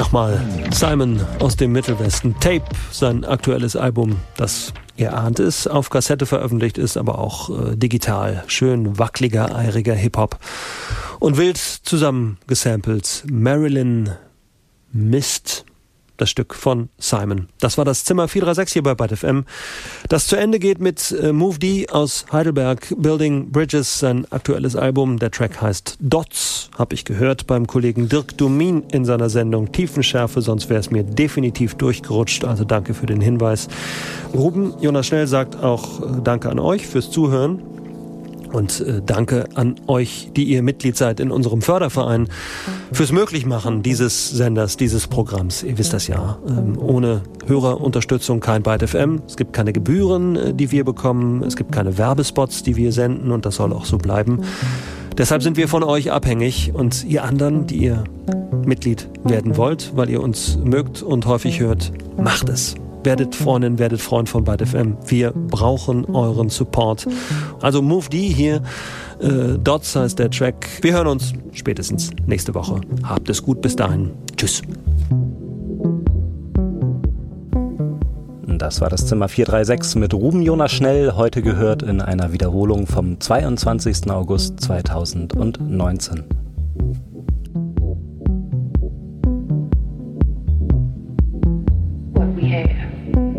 Nochmal Simon aus dem Mittelwesten. Tape, sein aktuelles Album, das, ihr ahnt es, auf Kassette veröffentlicht ist, aber auch digital. Schön wackeliger, eiriger Hip-Hop. Und wild zusammen gesampelt. Marilyn Mist, das Stück von Simon. Das war das Zimmer 436 hier bei Byte FM. Das zu Ende geht mit Move D aus Heidelberg, Building Bridges, sein aktuelles Album. Der Track heißt Dots, habe ich gehört beim Kollegen Dirk Domin in seiner Sendung Tiefenschärfe, sonst wäre es mir definitiv durchgerutscht. Also danke für den Hinweis. Ruben Jonas Schnell sagt auch danke an euch fürs Zuhören. Und danke an euch, die ihr Mitglied seid in unserem Förderverein, fürs Möglichmachen dieses Senders, dieses Programms. Ihr wisst das ja. Ohne Hörerunterstützung kein Byte FM. Es gibt keine Gebühren, die wir bekommen. Es gibt keine Werbespots, die wir senden. Und das soll auch so bleiben. Deshalb sind wir von euch abhängig. Und ihr anderen, die ihr Mitglied werden wollt, weil ihr uns mögt und häufig hört, macht es. Werdet Freundin, werdet Freund von Byte FM. Wir brauchen euren Support. Also Move D hier. Dots heißt der Track. Wir hören uns spätestens nächste Woche. Habt es gut bis dahin. Tschüss. Das war das Zimmer 436 mit Ruben Jonas Schnell. Heute gehört in einer Wiederholung vom 22. August 2019.